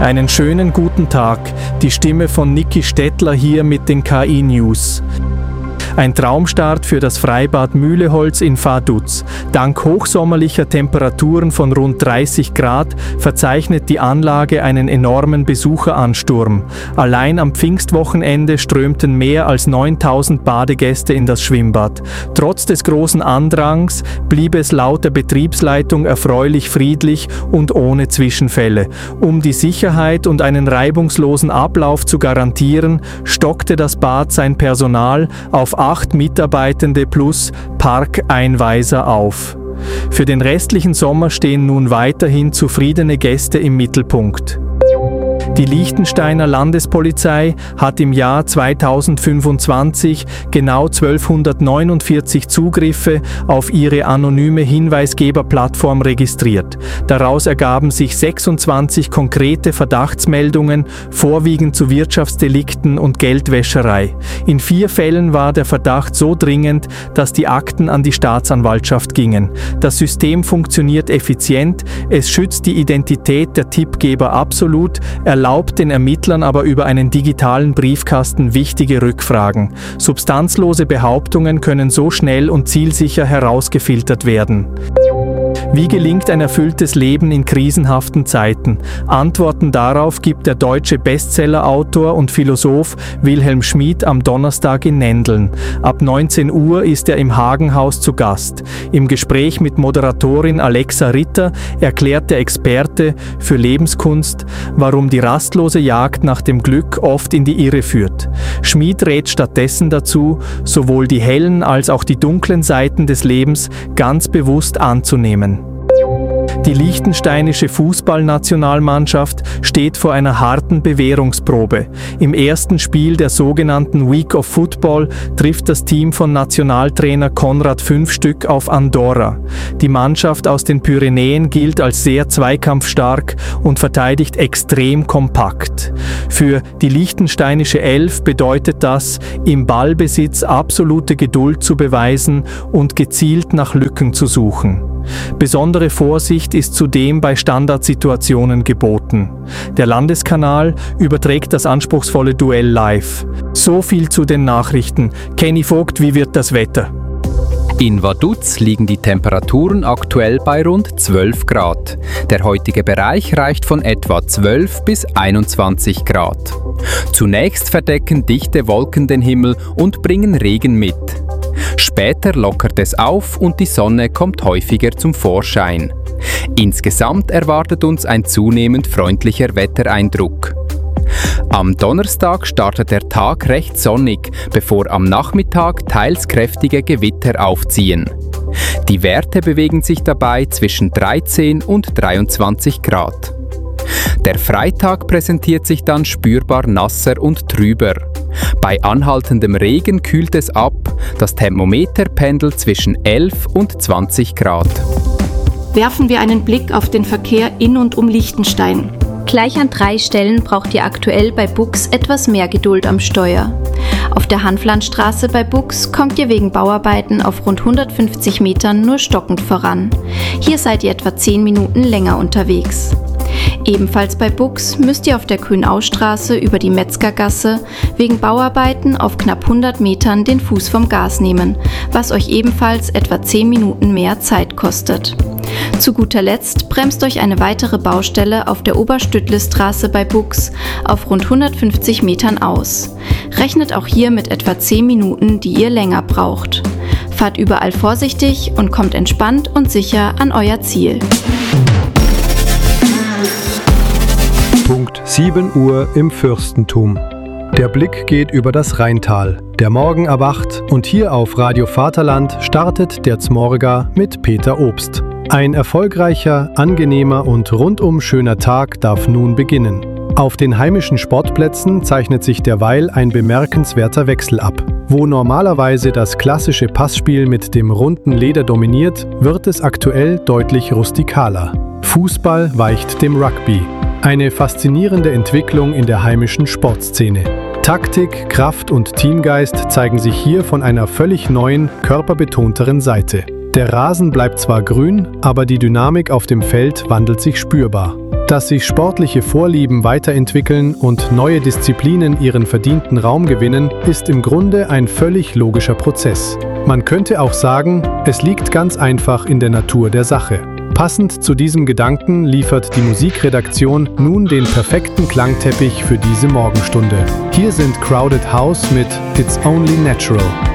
Einen schönen guten Tag, die Stimme von Niki Stettler hier mit den KI-News. Ein Traumstart für das Freibad Mühleholz in Vaduz. Dank hochsommerlicher Temperaturen von rund 30 Grad verzeichnet die Anlage einen enormen Besucheransturm. Allein am Pfingstwochenende strömten mehr als 9000 Badegäste in das Schwimmbad. Trotz des großen Andrangs blieb es laut der Betriebsleitung erfreulich friedlich und ohne Zwischenfälle. Um die Sicherheit und einen reibungslosen Ablauf zu garantieren, stockte das Bad sein Personal auf 8 Mitarbeitende plus Parkeinweiser auf. Für den restlichen Sommer stehen nun weiterhin zufriedene Gäste im Mittelpunkt. Die Liechtensteiner Landespolizei hat im Jahr 2025 genau 1249 Zugriffe auf ihre anonyme Hinweisgeberplattform registriert. Daraus ergaben sich 26 konkrete Verdachtsmeldungen, vorwiegend zu Wirtschaftsdelikten und Geldwäscherei. In 4 Fällen war der Verdacht so dringend, dass die Akten an die Staatsanwaltschaft gingen. Das System funktioniert effizient, es schützt die Identität der Tippgeber absolut, erlaubt den Ermittlern aber über einen digitalen Briefkasten wichtige Rückfragen. Substanzlose Behauptungen können so schnell und zielsicher herausgefiltert werden. Wie gelingt ein erfülltes Leben in krisenhaften Zeiten? Antworten darauf gibt der deutsche Bestsellerautor und Philosoph Wilhelm Schmid am Donnerstag in Nendeln. Ab 19 Uhr ist er im Hagenhaus zu Gast. Im Gespräch mit Moderatorin Alexa Ritter erklärt der Experte für Lebenskunst, warum die rastlose Jagd nach dem Glück oft in die Irre führt. Schmid rät stattdessen dazu, sowohl die hellen als auch die dunklen Seiten des Lebens ganz bewusst anzunehmen. Die liechtensteinische Fußballnationalmannschaft steht vor einer harten Bewährungsprobe. Im ersten Spiel der sogenannten Week of Football trifft das Team von Nationaltrainer Konrad Fünfstück auf Andorra. Die Mannschaft aus den Pyrenäen gilt als sehr zweikampfstark und verteidigt extrem kompakt. Für die liechtensteinische Elf bedeutet das, im Ballbesitz absolute Geduld zu beweisen und gezielt nach Lücken zu suchen. Besondere Vorsicht ist zudem bei Standardsituationen geboten. Der Landeskanal überträgt das anspruchsvolle Duell live. So viel zu den Nachrichten. Kenny Vogt, wie wird das Wetter? In Vaduz liegen die Temperaturen aktuell bei rund 12 Grad. Der heutige Bereich reicht von etwa 12 bis 21 Grad. Zunächst verdecken dichte Wolken den Himmel und bringen Regen mit. Später lockert es auf und die Sonne kommt häufiger zum Vorschein. Insgesamt erwartet uns ein zunehmend freundlicher Wettereindruck. Am Donnerstag startet der Tag recht sonnig, bevor am Nachmittag teils kräftige Gewitter aufziehen. Die Werte bewegen sich dabei zwischen 13 und 23 Grad. Der Freitag präsentiert sich dann spürbar nasser und trüber. Bei anhaltendem Regen kühlt es ab, das Thermometer pendelt zwischen 11 und 20 Grad. Werfen wir einen Blick auf den Verkehr in und um Liechtenstein. Gleich an 3 Stellen braucht ihr aktuell bei Bux etwas mehr Geduld am Steuer. Auf der Hanflandstraße bei Bux kommt ihr wegen Bauarbeiten auf rund 150 Metern nur stockend voran. Hier seid ihr etwa 10 Minuten länger unterwegs. Ebenfalls bei Bux müsst ihr auf der Grünaustraße über die Metzgergasse wegen Bauarbeiten auf knapp 100 Metern den Fuß vom Gas nehmen, was euch ebenfalls etwa 10 Minuten mehr Zeit kostet. Zu guter Letzt bremst euch eine weitere Baustelle auf der Oberstüttlstraße bei Bux auf rund 150 Metern aus. Rechnet auch hier mit etwa 10 Minuten, die ihr länger braucht. Fahrt überall vorsichtig und kommt entspannt und sicher an euer Ziel. Punkt 7 Uhr im Fürstentum. Der Blick geht über das Rheintal. Der Morgen erwacht und hier auf Radio Vaterland startet der Zmorga mit Peter Obst. Ein erfolgreicher, angenehmer und rundum schöner Tag darf nun beginnen. Auf den heimischen Sportplätzen zeichnet sich derweil ein bemerkenswerter Wechsel ab. Wo normalerweise das klassische Passspiel mit dem runden Leder dominiert, wird es aktuell deutlich rustikaler. Fußball weicht dem Rugby. Eine faszinierende Entwicklung in der heimischen Sportszene. Taktik, Kraft und Teamgeist zeigen sich hier von einer völlig neuen, körperbetonteren Seite. Der Rasen bleibt zwar grün, aber die Dynamik auf dem Feld wandelt sich spürbar. Dass sich sportliche Vorlieben weiterentwickeln und neue Disziplinen ihren verdienten Raum gewinnen, ist im Grunde ein völlig logischer Prozess. Man könnte auch sagen, es liegt ganz einfach in der Natur der Sache. Passend zu diesem Gedanken liefert die Musikredaktion nun den perfekten Klangteppich für diese Morgenstunde. Hier sind Crowded House mit It's Only Natural.